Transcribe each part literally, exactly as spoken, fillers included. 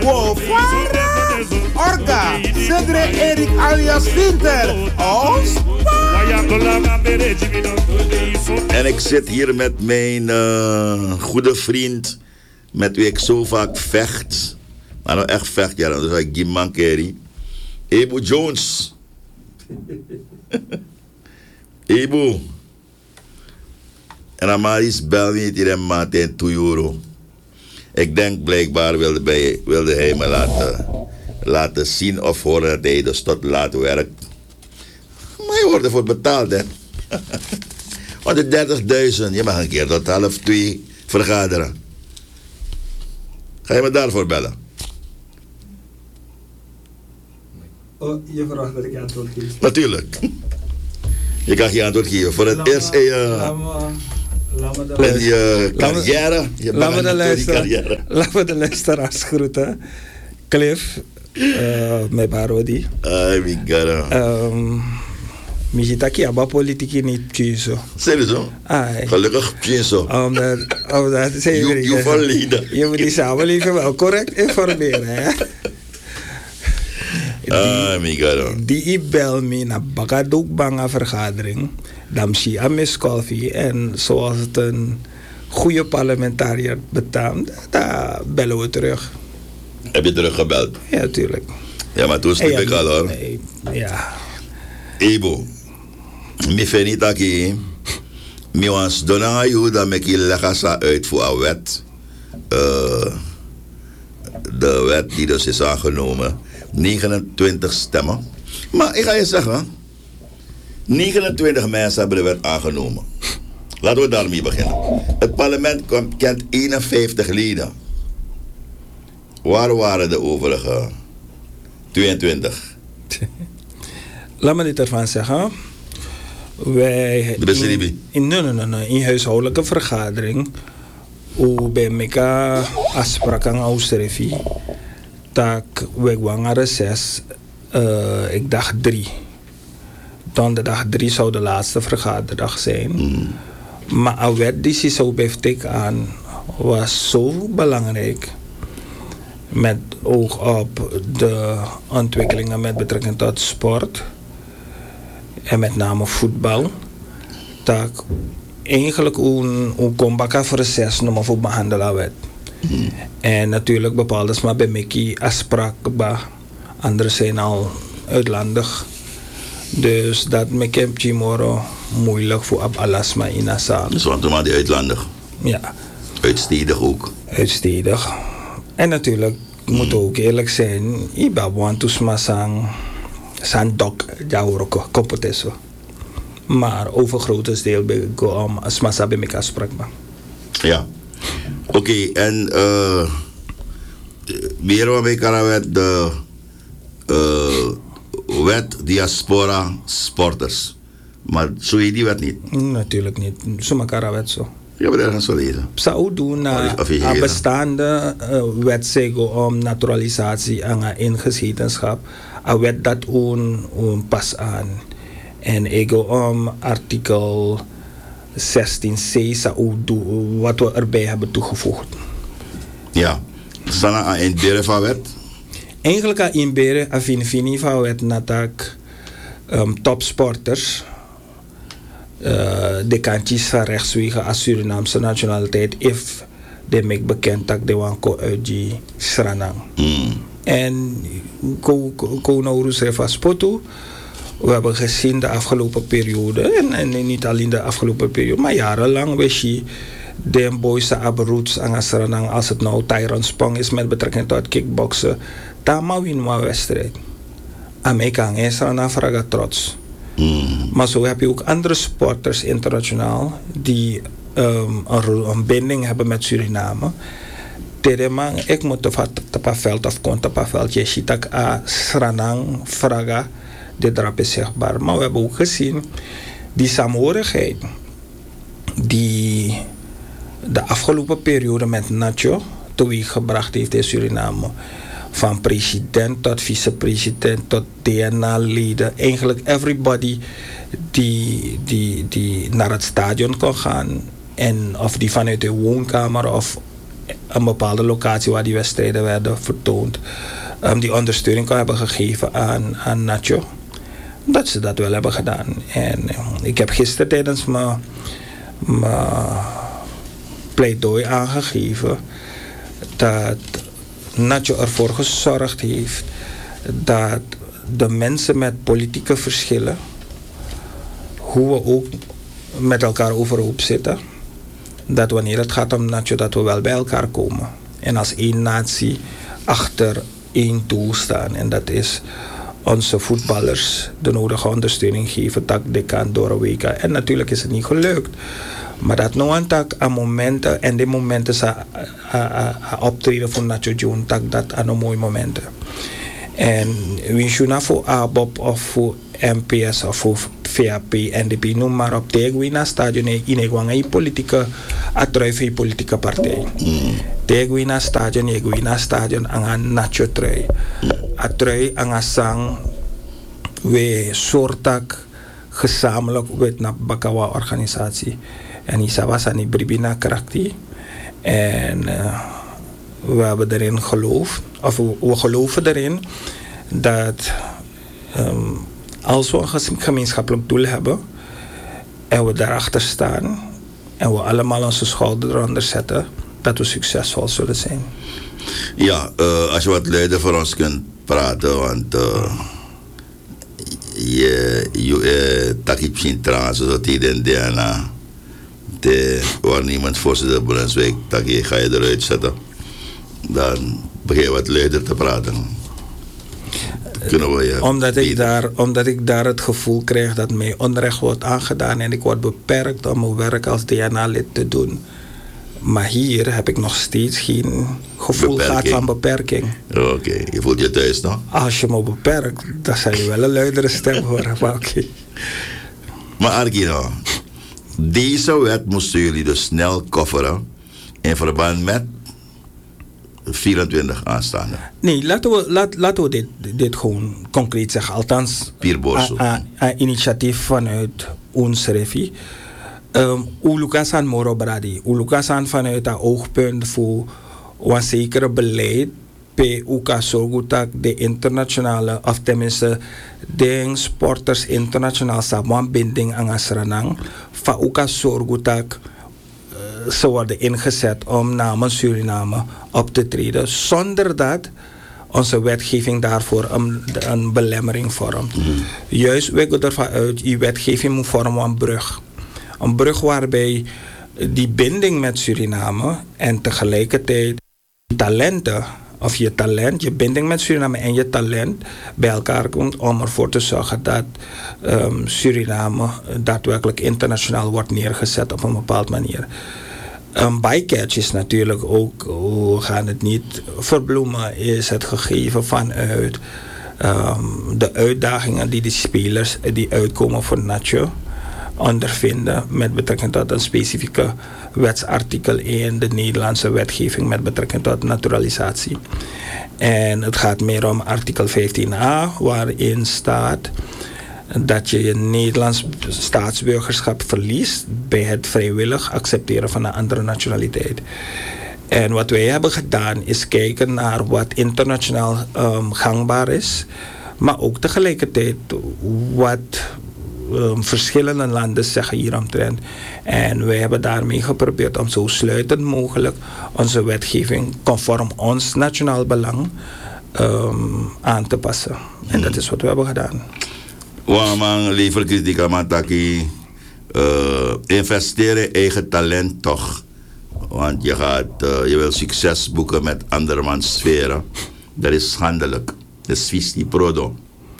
Wow, Orga, Cedre Erik alias Winter. Ons. En ik zit hier met mijn uh, goede vriend, met wie ik zo vaak vecht. Maar nou echt vecht, ja, dat is like Gimman Kerry. Ebo Jones. Ebo. En Amaris bel me hier en maand in twee euro. Ik denk blijkbaar wilde, bij, wilde hij me laten, laten zien of horen dat hij dus tot laat werkt. Maar je wordt ervoor betaald, hè. Want de dertigduizend, je mag een keer tot half twee vergaderen. Ga je me daarvoor bellen? Oh, je verwacht dat ik je antwoord geef? Natuurlijk. Je kan je antwoord geven. Voor het eerst in je, in je carrière. Je laten we de luisteraars Laten we de luisteraars groeten. Cliff, uh, mijn barodi. Ay, mi cara. Mijitaki aba politiek niet kiezen. Sowieso. Gelukkig kiezen. Omdat, omdat, je je verleden. Je moet die samenleving wel correct informeren, hè? Ah, mi cara. Die bel me naar Bagadok Banga vergadering. Dan zie je Miss Coffee. En zoals het een goede parlementariër betaamt, daar bellen we terug. Heb je teruggebeld? Ja, tuurlijk. Ja, maar toen sliep ik al, hoor. Nee, ja. Ebo. Mi finit aki. Mi wans dona you dat me ki leggen sa uit voor een wet. Uh, de wet die dus is aangenomen. negenentwintig stemmen. Maar ik ga je zeggen, negenentwintig mensen hebben de wet aangenomen. Laten we daarmee beginnen. Het parlement kent eenenvijftig leden. Waar waren de overige tweeëntwintig? Laat me dit ervan zeggen. Wij in, in, nee, nee, nee, in huishoudelijke vergadering, hoe bij elkaar afspraken ausrefi, dat we gaan reces, uh, ik dacht drie. Dan de dag drie zou de laatste vergaderdag zijn. Mm. Maar een wet die zo heeft aan was zo belangrijk. Met oog op de ontwikkelingen met betrekking tot sport. En met name voetbal. Dat eigenlijk een, een comeback voor reces nog voor behandelen werd. Mm. En natuurlijk bepaalde maar bij Mickey afspraken. Anderen zijn al uitlandig. Dus dat maakt het morgen moeilijk voor op alles maar in de zaal. Dus want maar die uitlandig. Ja. Uitstedig ook. Uitstedig. En natuurlijk mm. moet ook eerlijk zijn. Iba want dus maar sang sang dok jouw competitie. Maar overgrote deel bij om als massa bij elkaar sprak. Ja. Oké, okay, en uh, weer wat bij Karawet de uh, wet diaspora sporters. Maar zo heet die wet niet. Natuurlijk niet. Zo elkaar wet zo. Je hebt het ergens gelezen. Zou doen naar een bestaande uh, wet zeggen om naturalisatie en ingezettenschap. Een wet dat on, on pas aan. En ik om artikel zestien c zou doen wat we erbij hebben toegevoegd. Ja. Sana aan inberen van wet? Eigenlijk aan inberen aan vind van wet natak um, topsporters. Uh, de kantjes van rechtswege als Surinaamse nationaliteit if de make bekend dat de wanko uit die Sranang. Mm. En ko ko nou rusef als poto. We hebben gezien de afgelopen periode en, en niet alleen de afgelopen periode, maar jarenlang wist je de boys hebben roots aan Sranang als het nou Tyron Spong is met betrekking tot kickboksen. Daar mag we een wedstrijd. Amerikaan is Sranang vragen trots. Mm. Maar zo heb je ook andere sporters internationaal die um, een, een binding hebben met Suriname. Terema, ik moet op het veld of komt op het veld. Je ziet dat a Sranang vragen, dit drap is zichtbaar. Maar we hebben ook gezien die saamhorigheid die de afgelopen periode met Nacho teweeggebracht heeft in Suriname. Van president tot vicepresident tot D N A-leden. Eigenlijk everybody die, die, die naar het stadion kon gaan. En of die vanuit de woonkamer of een bepaalde locatie waar die wedstrijden werden vertoond, um, die ondersteuning kan hebben gegeven aan, aan Nacho. Dat ze dat wel hebben gedaan. En uh, ik heb gisteren tijdens mijn, mijn pleidooi aangegeven dat Nacho ervoor gezorgd heeft dat de mensen met politieke verschillen, hoe we ook met elkaar overhoop zitten, dat wanneer het gaat om Nacho, dat we wel bij elkaar komen. En als één natie achter één doel staan. En dat is onze voetballers de nodige ondersteuning geven, tak dekan door een week. En natuurlijk is het niet gelukt. Maar dat nog een tak aan momenten, en die momenten zijn optreden van Nacho June, tak dat aan een mooie momenten. En wie je voor A B O P of voor M P S of voor V A P, N D P, noem maar op, tegen na stadion in een politieke atruif een politieke partij. Tegen na stadion, tegen na stadion aan een Nacho trui. Atrui aan een sang, we soortak gezamenlijk met een Bakawa organisatie. En die was aan die Bribina karakter. En uh, we hebben erin geloofd, of we, we geloven erin dat um, als we een gemeenschappelijk doel hebben en we daarachter staan en we allemaal onze schouder eronder zetten, dat we succesvol zullen zijn. Ja, uh, als je wat luider voor ons kunt praten, want uh, je je takip zien trouwens dat die den daarna de waar niemand voorzitter Brunswijk dat je ga je eruit zetten, dan begin je wat luider te praten. Kunnen we je omdat, ik daar, omdat ik daar het gevoel krijg dat mij onrecht wordt aangedaan en ik word beperkt om mijn werk als D N A-lid te doen. Maar hier heb ik nog steeds geen gevoel gehad van beperking. Oké, okay. Je voelt je thuis nog? Als je me beperkt, dan zal je wel een luidere stem horen. Maar oké. Okay. Maar Argino, deze wet moesten jullie dus snel kofferen in verband met vierentwintig aanstaande. Nee, laten we, laat, laten we dit, dit gewoon concreet zeggen. Althans, een initiatief vanuit ons revi. Um, Ulukasan Moro Bradi. Ulukasan vanuit dat oogpunt voor een zekere beleid. Pe Uka Sogutak, de internationale, of tenminste, de sporters internationaal samen binding aan Asranang. Fa Uka Sogutak. Ze worden ingezet om namens Suriname op te treden, zonder dat onze wetgeving daarvoor een, een belemmering vormt. Mm-hmm. Juist, wij gaan ervan uit, die wetgeving moet vormen een brug. Een brug waarbij die binding met Suriname en tegelijkertijd talenten, of je talent, je binding met Suriname en je talent bij elkaar komt om ervoor te zorgen dat um, Suriname daadwerkelijk internationaal wordt neergezet op een bepaalde manier. Een bycatch is natuurlijk ook, we gaan het niet verbloemen, is het gegeven vanuit um, de uitdagingen die de spelers die uitkomen voor Nacho ondervinden met betrekking tot een specifieke wetsartikel in de Nederlandse wetgeving met betrekking tot naturalisatie. En het gaat meer om artikel vijftien a, waarin staat dat je je Nederlands staatsburgerschap verliest bij het vrijwillig accepteren van een andere nationaliteit. En wat wij hebben gedaan is kijken naar wat internationaal um, gangbaar is, maar ook tegelijkertijd wat um, verschillende landen zeggen hieromtrent. En wij hebben daarmee geprobeerd om zo sluitend mogelijk onze wetgeving conform ons nationaal belang um, aan te passen. En dat is wat we hebben gedaan. Waarom liever kritiek aan Mataki? Uh, investeren in eigen talent toch. Want je, gaat, uh, je wil succes boeken met andermans sferen. Dat is schandelijk. Dat is vies die prodo.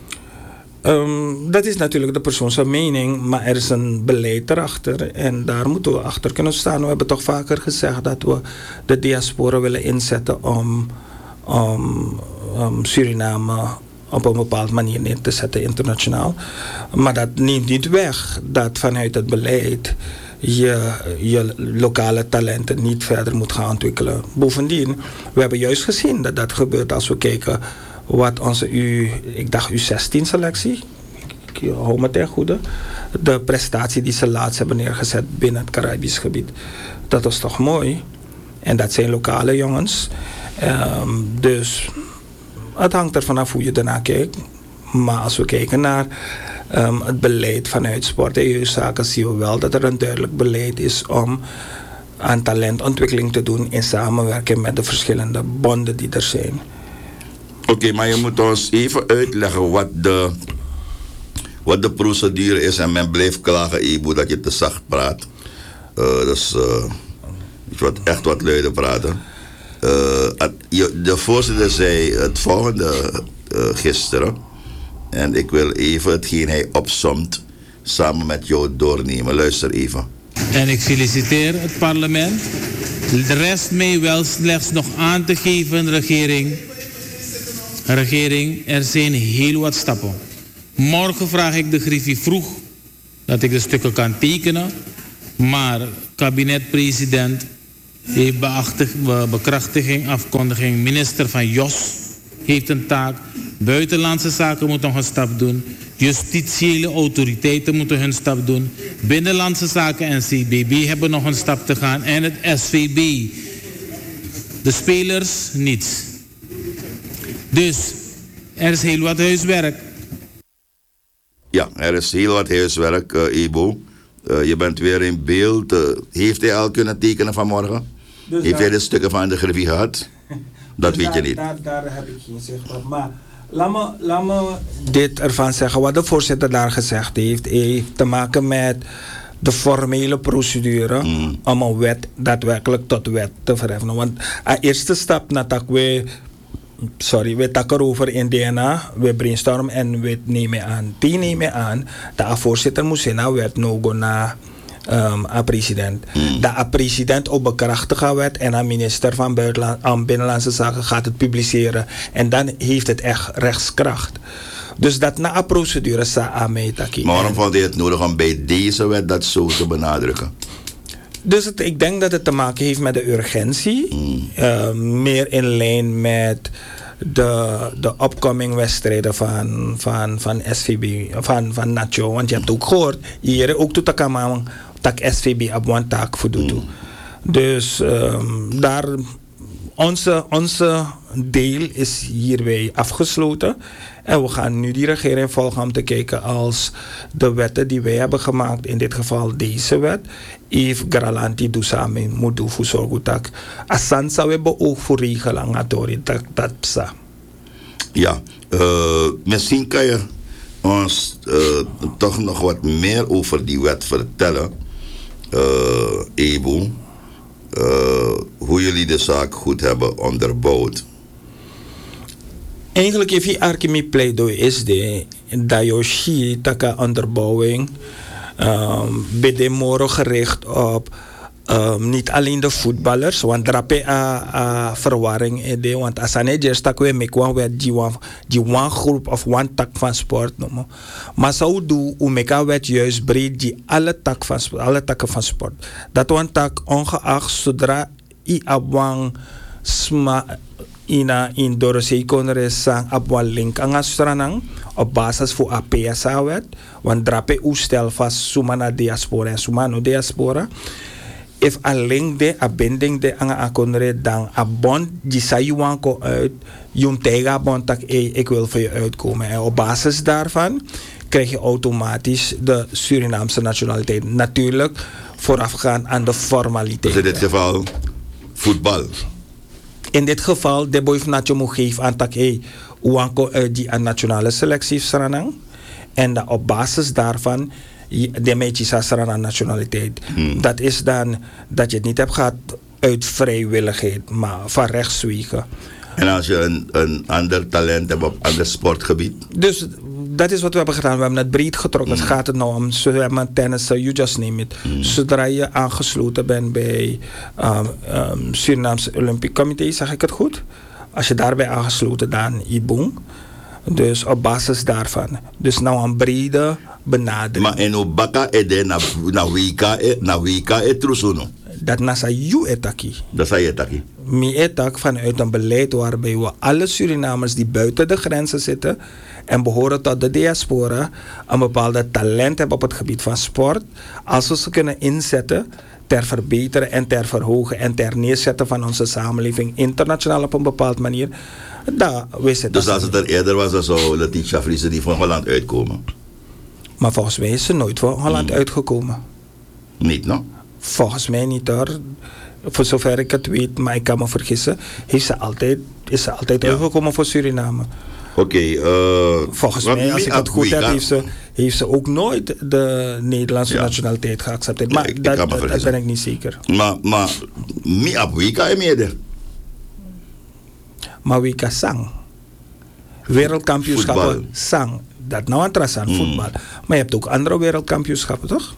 Um, dat is natuurlijk de persoon zijn mening, maar er is een beleid erachter en daar moeten we achter kunnen staan. We hebben toch vaker gezegd dat we de diaspora willen inzetten om, om, om Suriname op een bepaalde manier neer te zetten internationaal. Maar dat neemt niet weg dat vanuit het beleid je, je lokale talenten niet verder moet gaan ontwikkelen. Bovendien, we hebben juist gezien dat dat gebeurt als we kijken wat onze U, ik dacht U zestien selectie, ik hou me ten goede, de prestatie die ze laatst hebben neergezet binnen het Caribisch gebied. Dat is toch mooi. En dat zijn lokale jongens. Um, dus het hangt er vanaf hoe je daarna kijkt. Maar als we kijken naar um, het beleid vanuit sport en jeugdzaken, zien we wel dat er een duidelijk beleid is om aan talentontwikkeling te doen in samenwerking met de verschillende bonden die er zijn. Oké, okay, maar je moet ons even uitleggen wat de, wat de procedure is. En men blijft klagen, Ibu, dat je te zacht praat. Uh, dus uh, je wordt echt wat luider praten. Uh, het, je, de voorzitter zei het volgende uh, gisteren. En ik wil even hetgeen hij opsomt samen met jou doornemen. Luister even. En ik feliciteer het parlement. De rest mij wel slechts nog aan te geven, regering. Regering, er zijn heel wat stappen. Morgen vraag ik de griffie vroeg dat ik de stukken kan tekenen. Maar kabinet-president heeft beachtig, bekrachtiging, afkondiging. Minister van Jos heeft een taak. Buitenlandse zaken moeten nog een stap doen. Justitiële autoriteiten moeten hun stap doen. Binnenlandse zaken en C B B hebben nog een stap te gaan. En het S V B. De spelers niets. Dus er is heel wat huiswerk. Ja, er is heel wat huiswerk, uh, Ibu. Uh, je bent weer in beeld. Uh, heeft hij al kunnen tekenen vanmorgen? Dus heeft daar, hij de stukken van de griffie gehad? Dat dus weet daar, je niet. Daar, daar heb ik geen zicht op. Maar laat me, laat me dit ervan zeggen. Wat de voorzitter daar gezegd heeft, heeft te maken met de formele procedure mm. om een wet daadwerkelijk tot wet te verheffen. Want de eerste stap nadat we, sorry, we takken over in D N A, we brainstormen en we nemen aan. Die nemen aan dat de voorzitter moet zijn naar wet no go naar um, a president. Mm. Dat de president ook bekrachtigen wet en de minister van Buitenland, um, Binnenlandse Zaken gaat het publiceren. En dan heeft het echt rechtskracht. Dus dat na een procedure sa aan mij taki. Maar waarom vond je het nodig om bij deze wet dat zo te benadrukken? Dus het, ik denk dat het te maken heeft met de urgentie. Mm. Uh, meer in lijn met de, de upcoming wedstrijden van, van, van S V B, van, van Nacho. Want je hebt ook gehoord, hier ook toe takamang tak S V B op one taak voor doet. Mm. Dus um, daar, onze, onze deel is hierbij afgesloten. En we gaan nu die regering volgen om te kijken als de wetten die wij hebben gemaakt, in dit geval deze wet, if garantie doet samen moet doen voor zorgen dat asan zou hebben ook voor regelen atori dat dat psa. Ja, uh, misschien kan je ons uh, toch nog wat meer over die wet vertellen, uh, Ebu, uh, hoe jullie de zaak goed hebben onderbouwd. Eigenlijk heeft je arkimi pleidooi is de dat je taka onderbouwing um, bij de moro gericht op um, niet alleen de voetballers, want drape a, a verwarring is de, want als je eerst tak we make one wet die one die one groep of one tak van sport noemen, maar zou doen hoe make wet juist breed die alle tak van alle takken van sport. Dat one tak ongeacht zodra i abwang sma ina in Dorosei konere sang abwa link anga stranang op basis voor A P S A wet, want drape u stel vast sumana diaspora en sumano diaspora. If a link de a binding de anga akonere dan a bond die sa you wan ko uit, jum tega bond tak e ik wil voor je uitkomen. En op basis daarvan krijg je automatisch de Surinaamse nationaliteit. Natuurlijk voorafgaan aan de formaliteit. Dus in dit geval voetbal. In dit geval, de boy van Nacho moet geven aan tak hey, uanko uit die aan nationale selectie saranang. En dat op basis daarvan de meisjes saranang nationaliteit. Hmm. Dat is dan dat je het niet hebt gehad uit vrijwilligheid, maar van rechtswege. En als je een, een ander talent hebt op een ander sportgebied? Dus dat is wat we hebben gedaan. We hebben het breed getrokken. Mm. Het gaat het nou om zwemmen, tennissen, you just name it. Mm. Zodra je aangesloten bent bij um, um, Surinaamse Olympisch Comité, zeg ik het goed? Als je daarbij aangesloten dan Iboeng. Dus op basis daarvan. Dus nou een brede benadering. Maar en Obaka ede na na wika na wika etrusuno. Dat nasa you etaki. Dat zei je taki. Mi etak vanuit een beleid waarbij we alle Surinamers die buiten de grenzen zitten en behoren tot de diaspora een bepaalde talent hebben op het gebied van sport. Als we ze kunnen inzetten ter verbeteren en ter verhogen en ter neerzetten van onze samenleving internationaal op een bepaalde manier. Dat wist het. Dus als het er eerder was, dan zou Letitia Friese die van Holland uitkomen. Maar volgens mij is ze nooit van Holland Mm. uitgekomen. Niet, no? Volgens mij niet hoor. Voor zover ik het weet, maar ik kan me vergissen, heeft ze altijd, is ze altijd Ja. uitgekomen voor Suriname. Oké. Okay, uh, Volgens mij, als ik het goed heb, heeft ze, heeft ze ook nooit de Nederlandse Ja. nationaliteit geaccepteerd. Ja, Maar ik- ik dat, kan me dat, dat vergissen. ben ik niet zeker. Maar, maar, mi op wika je meer. Maar wie kan sang? Wereldkampioenschappen, Voetbal. sang. Dat nou interessant, Mm. voetbal. Maar je hebt ook andere wereldkampioenschappen, toch?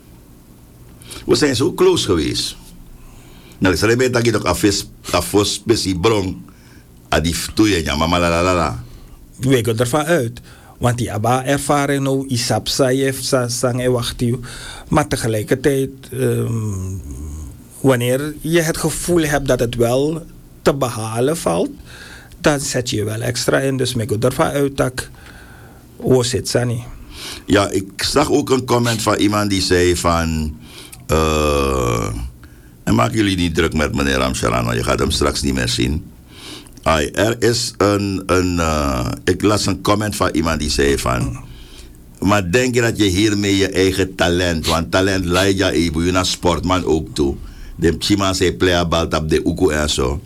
We zijn zo close geweest. Nou, ik zei dat je toch afis, afos, specie bron, adif toeje, ja, mama la la la la. We gaan ervan uit. Want die abba ervaring nou, isap sayef, sa sang en wacht u. Maar tegelijkertijd, um, wanneer je het gevoel hebt dat het wel te behalen valt, dan zet je je wel extra in. Dus ik ga ervan uit dat hoe zit het niet. Ja, ik zag ook een comment van iemand die zei van... Uh, en maak jullie niet druk met meneer Ramcharan, want je gaat hem straks niet meer zien. Ai, er is een... een uh, ik las een comment van iemand die zei van... Maar denk je dat je hiermee je eigen talent... Want talent leidt je even, je naar sportman ook toe. De Chima zei pleabal op de Oeko en zo.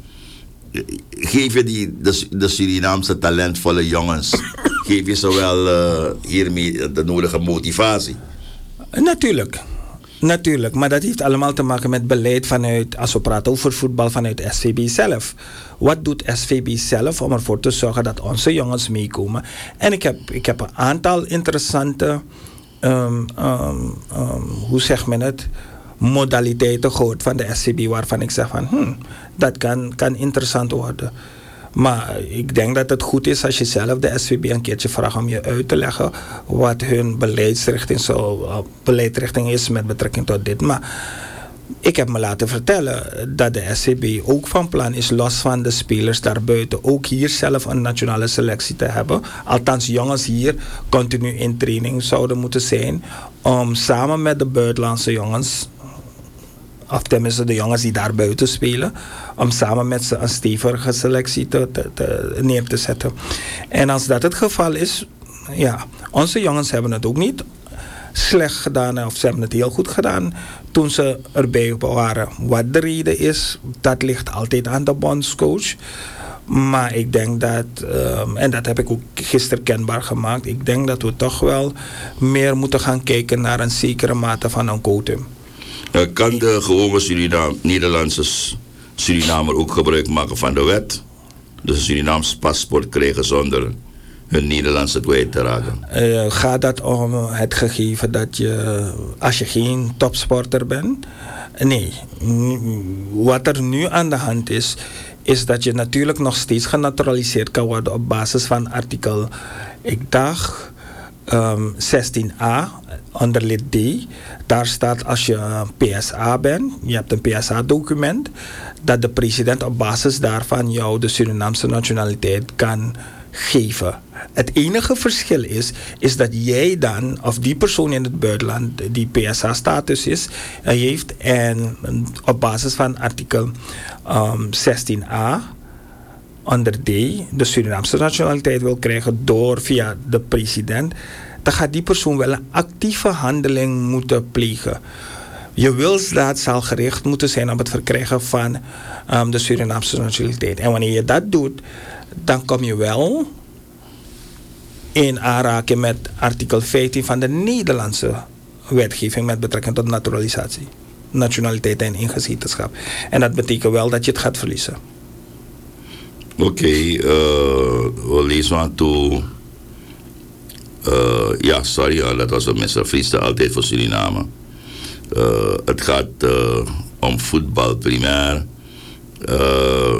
Geef je die, de, de Surinaamse talentvolle jongens... geef je ze wel uh, hiermee de nodige motivatie. Natuurlijk. Natuurlijk, maar dat heeft allemaal te maken met beleid vanuit, als we praten over voetbal, vanuit S V B zelf. Wat doet S V B zelf om ervoor te zorgen dat onze jongens meekomen? En ik heb, ik heb een aantal interessante, um, um, um, hoe zegt men het, modaliteiten gehoord van de S V B waarvan ik zeg van, hmm, dat kan, kan interessant worden. Maar ik denk dat het goed is als je zelf de S V B een keertje vraagt om je uit te leggen wat hun beleidsrichting, zo, beleidsrichting is met betrekking tot dit. Maar ik heb me laten vertellen dat de S V B ook van plan is, los van de spelers daarbuiten, ook hier zelf een nationale selectie te hebben. Althans, jongens hier continu in training zouden moeten zijn om samen met de buitenlandse jongens, of tenminste de jongens die daar buiten spelen, om samen met ze een stevige selectie te, te, te, neer te zetten. En als dat het geval is, ja, onze jongens hebben het ook niet slecht gedaan, of ze hebben het heel goed gedaan toen ze erbij waren. Wat de reden is, dat ligt altijd aan de bondscoach. Maar ik denk dat, um, en dat heb ik ook gisteren kenbaar gemaakt, ik denk dat we toch wel meer moeten gaan kijken naar een zekere mate van een quotum. Kan de gewone Suriname, Nederlandse Surinamer ook gebruik maken van de wet? Dus een Surinaams paspoort krijgen zonder hun Nederlandse kwijt te raken? Uh, gaat dat om het gegeven dat je, als je geen topsporter bent? Nee. Wat er nu aan de hand is, is dat je natuurlijk nog steeds genaturaliseerd kan worden op basis van artikel, ik dacht, um, zestien a, onder lid D. Daar staat als je P S A bent, je hebt een P S A-document, dat de president op basis daarvan jou de Surinaamse nationaliteit kan geven. Het enige verschil is, is dat jij dan, of die persoon in het buitenland die P S A-status is, heeft en op basis van artikel um, zestien a onder D de Surinaamse nationaliteit wil krijgen door via de president, dan gaat die persoon wel een actieve handeling moeten plegen. Je wilsdaad zal gericht moeten zijn op het verkrijgen van um, de Surinaamse nationaliteit. En wanneer je dat doet, dan kom je wel in aanraking met artikel vijftien van de Nederlandse wetgeving met betrekking tot naturalisatie, nationaliteit en ingezettenschap. En dat betekent wel dat je het gaat verliezen. Oké, okay, uh, we lezen aan toe. Uh, ja, sorry, uh, dat was minister Friese altijd voor Suriname. Uh, het gaat uh, om voetbal primair. Uh,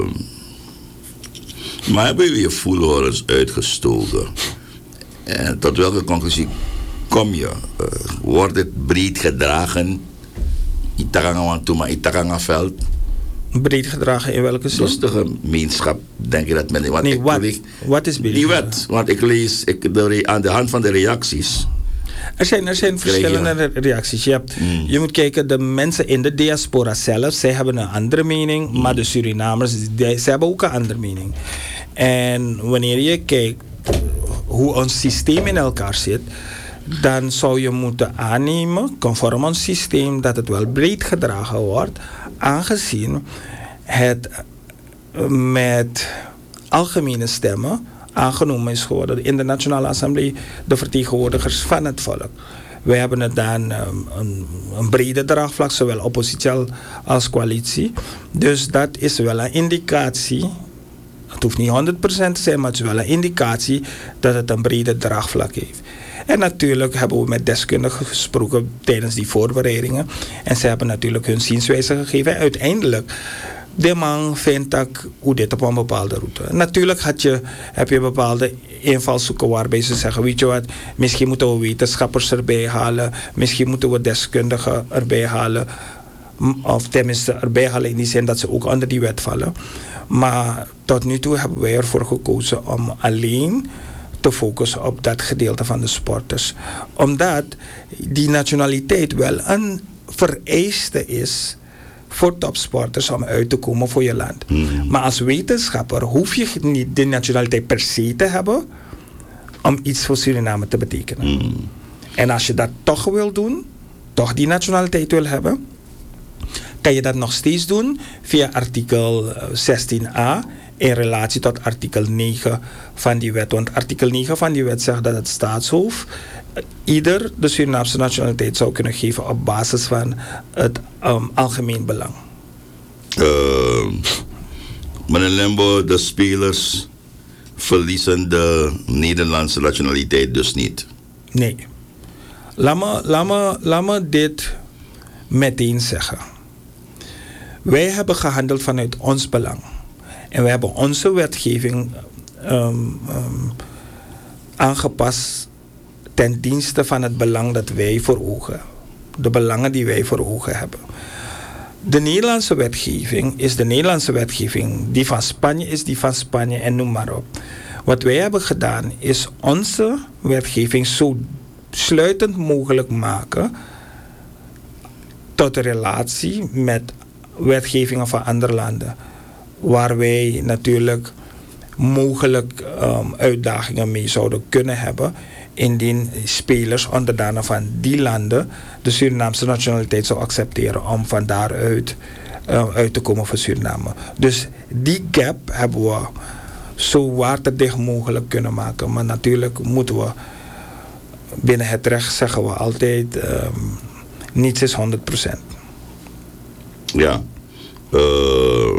maar hebben jullie je voelhorens uitgestoken? En tot welke conclusie kom je? Uh, wordt het breed gedragen Itakanga want toen maar Itakanga veld. Breed gedragen in welke zin? Dus de gemeenschap, denk je dat men... Want nee, ik wat? lees, Wat is breed? Die wet, want ik lees ik, de re, aan de hand van de reacties. Er zijn, er zijn verschillende je... reacties. Je, hebt, mm. je moet kijken, de mensen in de diaspora zelf, zij hebben een andere mening, mm. maar de Surinamers, die, zij hebben ook een andere mening. En wanneer je kijkt hoe ons systeem in elkaar zit, dan zou je moeten aannemen, conform ons systeem, dat het wel breed gedragen wordt, aangezien het met algemene stemmen aangenomen is geworden in de Nationale Assemblée, de vertegenwoordigers van het volk. Wij hebben het dan um, een, een brede draagvlak, zowel oppositie als coalitie. Dus dat is wel een indicatie. Het hoeft niet honderd procent te zijn, maar het is wel een indicatie dat het een brede draagvlak heeft. En natuurlijk hebben we met deskundigen gesproken tijdens die voorbereidingen. En ze hebben natuurlijk hun zienswijze gegeven. En uiteindelijk, de man vindt dat hoe dit op een bepaalde route. Natuurlijk had je, heb je bepaalde invalshoeken waarbij ze zeggen, weet je wat, misschien moeten we wetenschappers erbij halen. Misschien moeten we deskundigen erbij halen. Of tenminste erbij halen in die zin dat ze ook onder die wet vallen. Maar tot nu toe hebben wij ervoor gekozen om alleen te focussen op dat gedeelte van de sporters. Omdat die nationaliteit wel een vereiste is voor topsporters om uit te komen voor je land. Mm. Maar als wetenschapper hoef je niet de nationaliteit per se te hebben om iets voor Suriname te betekenen. Mm. En als je dat toch wil doen, toch die nationaliteit wil hebben, kan je dat nog steeds doen via artikel zestien a in relatie tot artikel negen van die wet. Want artikel negen van die wet zegt dat het staatshoofd ieder de Surinaamse nationaliteit zou kunnen geven op basis van het um, algemeen belang. Uh, meneer Lembo, de spelers verliezen de Nederlandse nationaliteit dus niet? Nee. Laat me, laat me, laat me dit meteen zeggen. Wij hebben gehandeld vanuit ons belang. En we hebben onze wetgeving um, um, aangepast ten dienste van het belang dat wij voor ogen. De belangen die wij voor ogen hebben. De Nederlandse wetgeving is de Nederlandse wetgeving. Die van Spanje is die van Spanje en noem maar op. Wat wij hebben gedaan is onze wetgeving zo sluitend mogelijk maken tot een relatie met wetgevingen van andere landen. Waar wij natuurlijk mogelijk um, uitdagingen mee zouden kunnen hebben indien spelers onderdanen van die landen de Surinaamse nationaliteit zou accepteren om van daaruit uh, uit te komen voor Suriname. Dus die gap hebben we zo waterdicht mogelijk kunnen maken. Maar natuurlijk moeten we binnen het recht zeggen we altijd um, niets is honderd procent. Ja. Uh...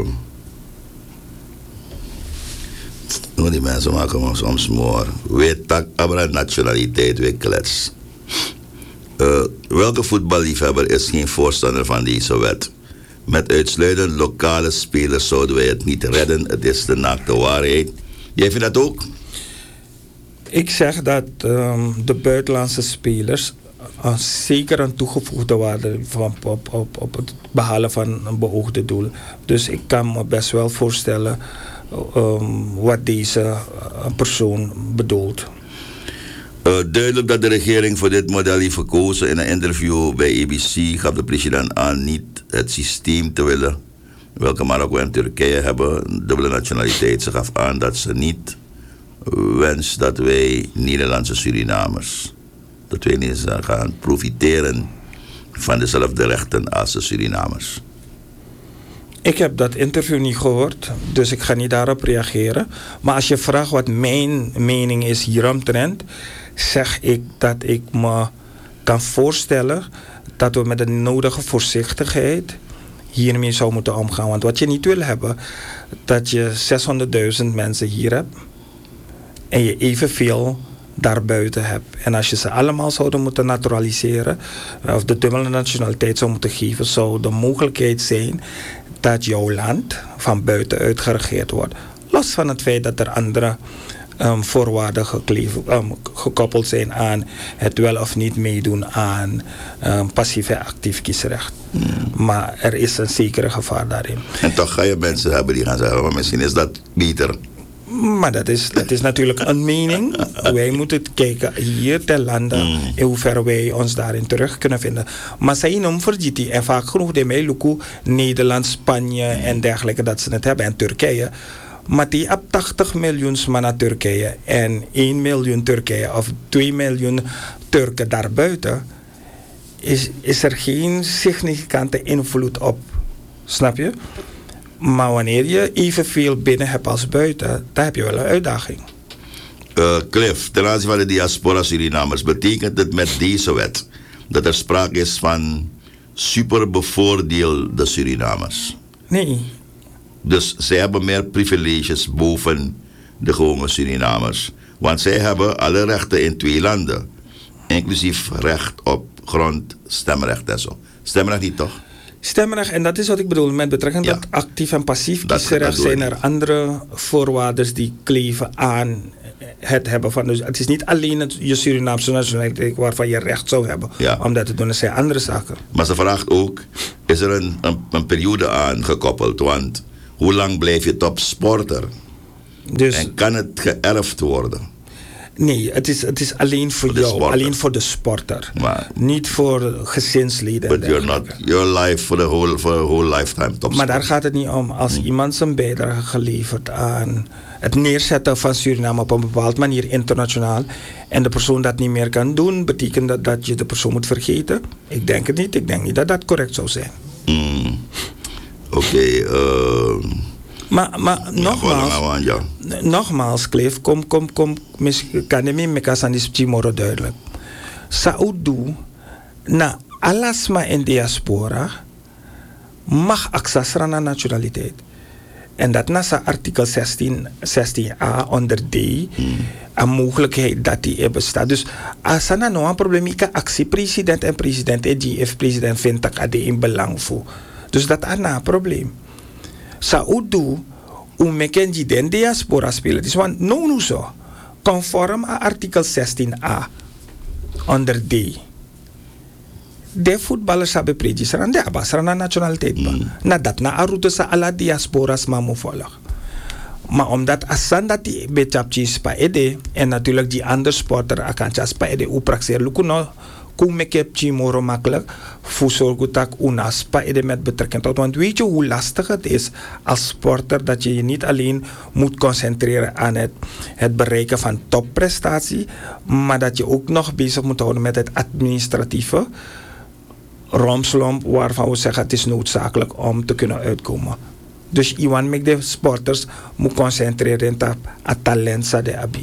Nou, die mensen maken me soms mooi. Weet dat abra nationaliteit weer klets. Uh, welke voetballiefhebber is geen voorstander van deze wet? Met uitsluitend lokale spelers zouden wij het niet redden. Het is de naakte waarheid. Jij vindt dat ook? Ik zeg dat um, de buitenlandse spelers uh, zeker een toegevoegde waarde van, op, op, op het behalen van een beoogde doel. Dus ik kan me best wel voorstellen Um, wat deze uh, persoon bedoelt. Uh, duidelijk dat de regering voor dit model heeft gekozen. In een interview bij A B C gaf de president aan niet het systeem te willen welke Marokko en Turkije hebben, dubbele nationaliteit. Ze gaf aan dat ze niet wenst dat wij Nederlandse Surinamers, dat wij niet gaan profiteren van dezelfde rechten als de Surinamers. Ik heb dat interview niet gehoord, dus ik ga niet daarop reageren. Maar als je vraagt wat mijn mening is hieromtrent, zeg ik dat ik me kan voorstellen dat we met de nodige voorzichtigheid hiermee zou moeten omgaan. Want wat je niet wil hebben, dat je zeshonderdduizend mensen hier hebt en je evenveel daarbuiten hebt. En als je ze allemaal zouden moeten naturaliseren, of de dubbele nationaliteit zou moeten geven, zou de mogelijkheid zijn dat jouw land van buitenuit geregeerd wordt. Los van het feit dat er andere um, voorwaarden gekleven, um, gekoppeld zijn aan het wel of niet meedoen aan um, passief en actief kiesrecht. Hmm. Maar er is een zekere gevaar daarin. En toch ga je mensen hebben die gaan zeggen, maar misschien is dat beter. Maar dat is, dat is natuurlijk een mening. Wij moeten kijken hier ter lande mm. in hoeverre wij ons daarin terug kunnen vinden. Maar zij noemen voor G T en vaak genoeg de mij Luku, Nederland, Spanje en dergelijke dat ze het hebben en Turkije. Maar die op tachtig miljoen man naar Turkije en één miljoen Turkije of twee miljoen Turken daarbuiten, is, is er geen significante invloed op. Snap je? Maar wanneer je evenveel binnen hebt als buiten, dan heb je wel een uitdaging. Uh, Cliff, ten aanzien van de diaspora Surinamers, betekent het met deze wet dat er sprake is van superbevoordeelde Surinamers? Nee. Dus zij hebben meer privileges boven de gewone Surinamers. Want zij hebben alle rechten in twee landen. Inclusief recht op grond, stemrecht en zo. Stemrecht niet toch? Stemrecht, en dat is wat ik bedoel met betrekking tot ja. actief en passief kiesrecht, zijn er andere voorwaarden die kleven aan het hebben van. Dus het is niet alleen het, je Surinaamse nationaliteit waarvan je recht zou hebben ja. om dat te doen, er zijn andere zaken. Maar ze vraagt ook, is er een, een, een periode aan gekoppeld? Want hoe lang blijf je topsporter? Dus, en kan het geërfd worden? Nee, het is, het is alleen voor, voor jou, sporter. Alleen voor de sporter. Maar, niet voor gezinsleden. But you're not, your life for the whole, for a whole lifetime topsporter. Maar daar gaat het niet om. Als hmm. iemand zijn bijdrage geleverd aan het neerzetten van Suriname op een bepaalde manier internationaal en de persoon dat niet meer kan doen, betekent dat dat je de persoon moet vergeten? Ik denk het niet. Ik denk niet dat dat correct zou zijn. Hmm. Oké, okay, uh... Maar, maar ja, nogmaals, aan, ja. nogmaals, Cliff, kom, kom, kom, kan je me mekasan is Chimoro duidelijk. Saoudou, na alasma in diaspora, mag access naar nationaliteit. En dat na sa artikel zestien a onder D, hmm. een mogelijkheid dat die bestaat. Dus als er nou een probleem is, actie president en president, en G F president vindt dat er in belang voor. Dus dat is een probleem. Saoudou, hoe meken je den diaspora spelen. Dus want no no zo, conform aan artikel zestien a onder D. De voetballers hebben pregiseren, de hebben een nationaliteit. Mm. Na dat na route sa alle diasporas maar moet volgen. Maar omdat asan dat die betapjes pa ede en natuurlijk die andere sporter akantjas pa ede u praxeer lukuno. Kom ik heb Chimoro makkelijk voor zorgen dat unaspa ede met betrekking tot. Want weet je hoe lastig het is als sporter dat je je niet alleen moet concentreren aan het, het bereiken van topprestatie, maar dat je ook nog bezig moet houden met het administratieve romslomp waarvan we zeggen het is noodzakelijk om te kunnen uitkomen. Dus iemand met de sporters moet concentreren op het talent de abi.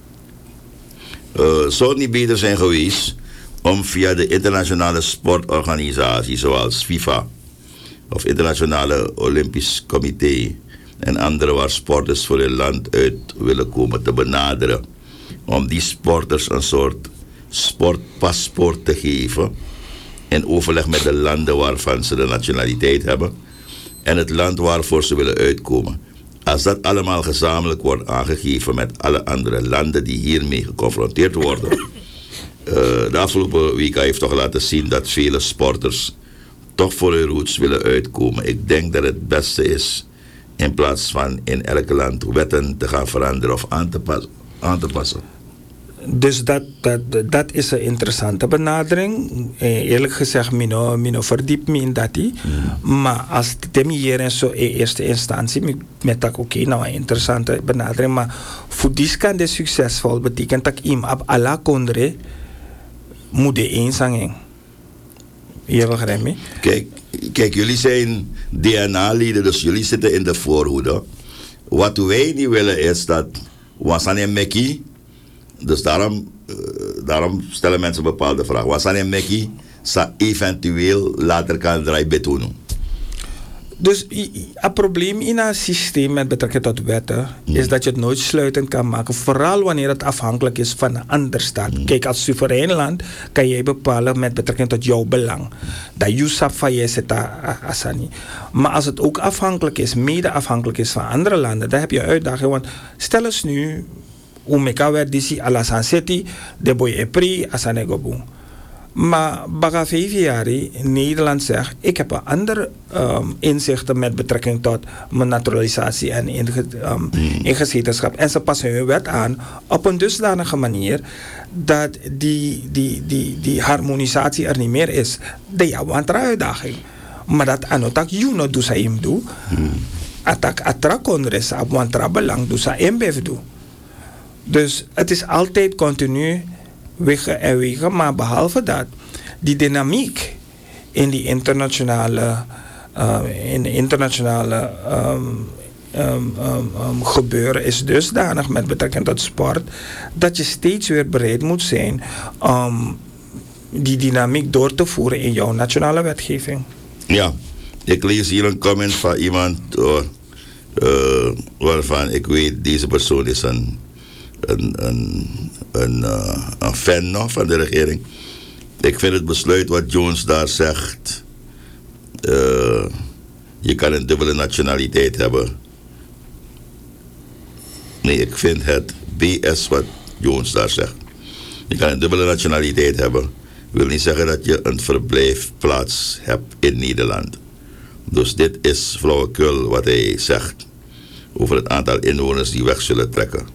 Uh, zou het niet beter zijn geweest om via de internationale sportorganisatie zoals FIFA of Internationale Olympisch Comité en andere waar sporters voor hun land uit willen komen te benaderen, om die sporters een soort sportpaspoort te geven in overleg met de landen waarvan ze de nationaliteit hebben en het land waarvoor ze willen uitkomen. Als dat allemaal gezamenlijk wordt aangegeven met alle andere landen die hiermee geconfronteerd worden. Uh, de afgelopen week heeft toch laten zien dat vele sporters toch voor hun roots willen uitkomen. Ik denk dat het beste is in plaats van in elk land wetten te gaan veranderen of aan te, pas, aan te passen. Dus dat, dat, dat is een interessante benadering. Eh, eerlijk gezegd, mino, mino verdiep me in dat. Mm. Maar als het hier en zo in eerste instantie, met dat oké, okay, nou een interessante benadering. Maar voor die kan dit succesvol betekent dat iemand op alle kondre moet de eenzanging. Je begrijpt me? Kijk, kijk, jullie zijn D N A-leden, dus jullie zitten in de voorhoede. Wat wij niet willen is dat Wassane Mekki. Dus daarom, uh, daarom stellen mensen een bepaalde vraag. Wat zijn Mekki sa eventueel later kan draaien betonen? Dus het probleem in een systeem met betrekking tot wetten mm. is dat je het nooit sluitend kan maken. Vooral wanneer het afhankelijk is van een ander staat. Mm. Kijk, als soeverein land kan jij bepalen met betrekking tot jouw belang. Dat je sap van je zit asani. Maar als het ook afhankelijk is, mede afhankelijk is van andere landen, dan heb je uitdaging. Want stel eens nu, umeka werd disi ala San City, de boy epri, asanegobu. Maar baga vijf jaar Nederland zegt, ik heb een ander um, inzichten met betrekking tot mijn naturalisatie en inge, um, ingezettenschap. En ze passen hun wet aan op een dusdanige manier dat die, die, die, die harmonisatie er niet meer is. Dat is een uitdaging. Maar dat anotak juno doe sa im doe. Atak atra kongres op wantra belang doe sa im bev doe. Dus het is altijd continu wegen en wegen, maar behalve dat, die dynamiek in die internationale, uh, in de internationale um, um, um, um, gebeuren is dusdanig met betrekking tot sport, dat je steeds weer bereid moet zijn om die dynamiek door te voeren in jouw nationale wetgeving. Ja, ik lees hier een comment van iemand uh, uh, waarvan ik weet, deze persoon is een Een, een, een, uh, een fan no, van de regering. Ik vind het besluit wat Jones daar zegt. Uh, je kan een dubbele nationaliteit hebben. Nee, ik vind het B S wat Jones daar zegt. Je kan een dubbele nationaliteit hebben. Wil niet zeggen dat je een verblijfplaats hebt in Nederland. Dus dit is flauwekul wat hij zegt over het aantal inwoners die weg zullen trekken.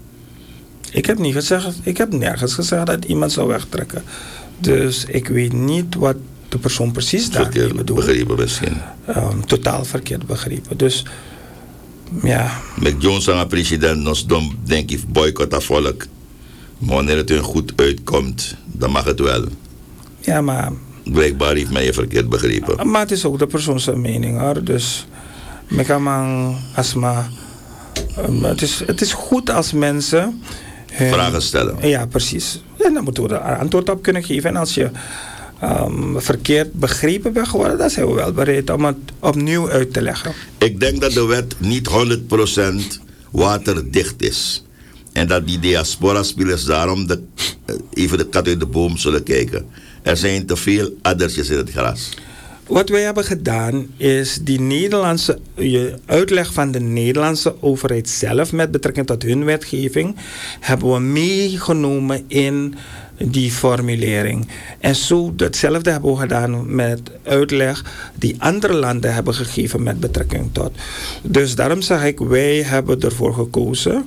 Ik heb niet gezegd, ik heb nergens gezegd dat iemand zou wegtrekken. Dus ik weet niet wat de persoon precies daarmee bedoelt. Begrepen misschien. Um, totaal verkeerd begrepen. Dus, ja. Met Jones aan president, ons dom, denk ik, boycott dat volk. Maar wanneer het hun goed uitkomt, dan mag het wel. Ja, maar... Blijkbaar heeft mij je verkeerd begrepen. Maar het is ook de persoon zijn mening, hoor. Dus, ik kan man, asma... Um, het, is, het is goed als mensen... Hun, vragen stellen. Ja, precies. En dan moeten we er antwoord op kunnen geven. En als je um, verkeerd begrepen bent geworden, dan zijn we wel bereid om het opnieuw uit te leggen. Ik denk dat de wet niet honderd procent waterdicht is. En dat die diaspora-spelers daarom de, even de kat uit de boom zullen kijken. Er zijn te veel addertjes in het gras. Wat wij hebben gedaan is die Nederlandse je uitleg van de Nederlandse overheid zelf met betrekking tot hun wetgeving hebben we meegenomen in die formulering. En zo hetzelfde hebben we gedaan met uitleg die andere landen hebben gegeven met betrekking tot. Dus daarom zeg ik, wij hebben ervoor gekozen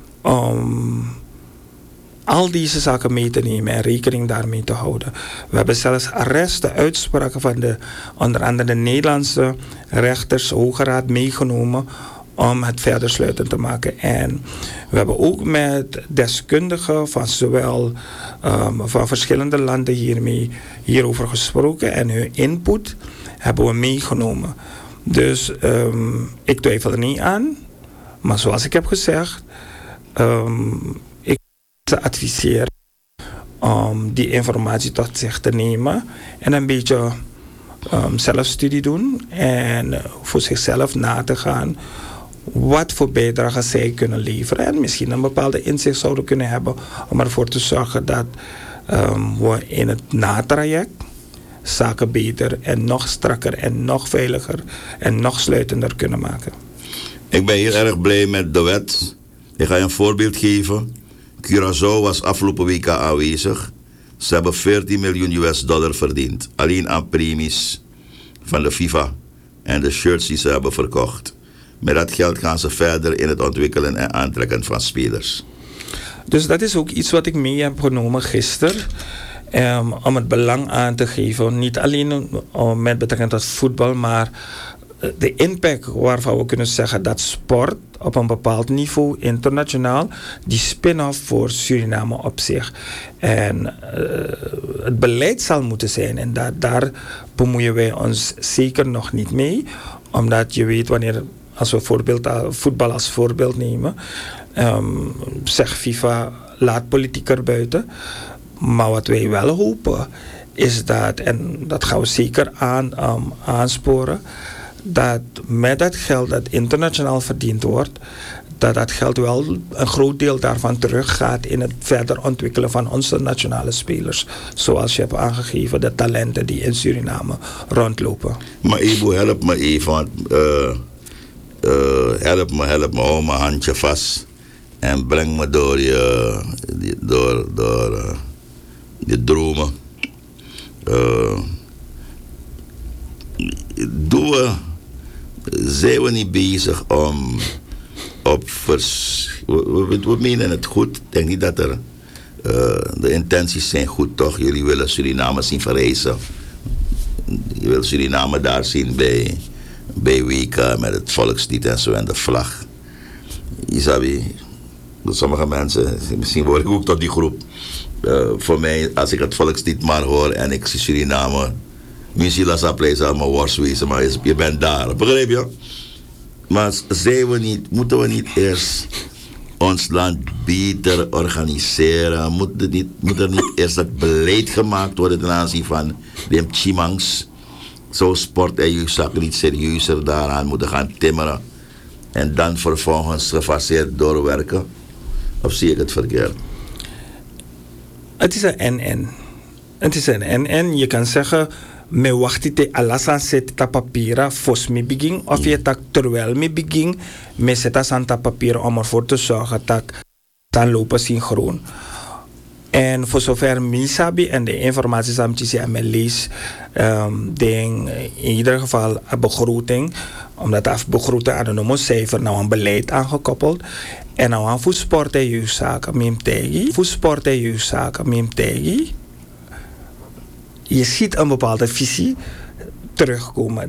om al deze zaken mee te nemen en rekening daarmee te houden. We hebben zelfs arresten, uitspraken van de, onder andere de Nederlandse rechters, Hoge Raad meegenomen om het verder sluitend te maken. En we hebben ook met deskundigen van zowel um, van verschillende landen hiermee, hierover gesproken en hun input hebben we meegenomen. Dus um, ik twijfel er niet aan, maar zoals ik heb gezegd, um, te adviseren om die informatie tot zich te nemen en een beetje um, zelfstudie doen en voor zichzelf na te gaan wat voor bijdrage zij kunnen leveren en misschien een bepaalde inzicht zouden kunnen hebben om ervoor te zorgen dat um, we in het natraject zaken beter en nog strakker en nog veiliger en nog sluitender kunnen maken. Ik ben heel erg blij met de wet. Ik ga je een voorbeeld geven. Curaçao was afgelopen week aanwezig. Ze hebben veertien miljoen U S dollar verdiend. Alleen aan premies van de FIFA en de shirts die ze hebben verkocht. Met dat geld gaan ze verder in het ontwikkelen en aantrekken van spelers. Dus dat is ook iets wat ik mee heb genomen gisteren. Um, om het belang aan te geven. Niet alleen um, met betrekking tot voetbal, maar de impact waarvan we kunnen zeggen dat sport op een bepaald niveau internationaal die spin-off voor Suriname op zich. En uh, het beleid zal moeten zijn en dat, daar bemoeien wij ons zeker nog niet mee. Omdat je weet wanneer, als we voorbeeld, voetbal als voorbeeld nemen, um, zegt FIFA laat politiek erbuiten. Maar wat wij wel hopen is dat, en dat gaan we zeker aan, um, aansporen, dat met dat geld dat internationaal verdiend wordt, dat dat geld wel een groot deel daarvan teruggaat in het verder ontwikkelen van onze nationale spelers. Zoals je hebt aangegeven, de talenten die in Suriname rondlopen. Maar Ebo, help me even, want uh, uh, help me, help me, hou mijn handje vast. En breng me door je, door, door uh, je dromen. Uh, doen we, zijn we niet bezig om op vers, we, we, we menen het goed. Ik denk niet dat er uh, de intenties zijn goed, toch? Jullie willen Suriname zien verrijzen. Je wil Suriname daar zien bij, bij Weka met het volkslied en zo en de vlag. Isabi, sommige mensen, misschien word ik ook tot die groep. Uh, voor mij, als ik het volkslied maar hoor en ik zie Suriname, misschien laat dat plek allemaal worst wezen, maar je bent daar, begrijp je? Maar zijn we niet, moeten we niet eerst ons land beter organiseren? Moet er niet, moet er niet eerst dat beleid gemaakt worden ten aanzien van de chimangs? Zo sport en jeugdzaken niet serieuzer daaraan moeten gaan timmeren. En dan vervolgens gefaseerd doorwerken? Of zie ik het verkeerd? Het is een en-en. Het is een en-en. Je kan zeggen, me wacht te alasan zet ta papiera fos me begin. Of je tak terwijl me begin, me zet aan ta papier om ervoor te zorgen dat dan lopen synchroon. En voor zover mij sabi en de informatie die ik lees, um, denk in ieder geval een begroting, omdat de begroting aan een cijfer nou een beleid aangekoppeld. En nou aan voetsport en jeugdzaken, mim tegi. Voetsport en jeugdzaken, mim tegi. Je ziet een bepaalde visie terugkomen.